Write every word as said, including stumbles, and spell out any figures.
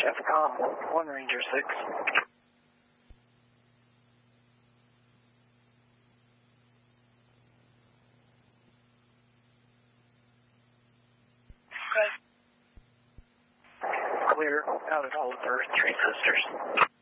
F COM, one Ranger six. Clear, out at all of Earth, Three Sisters.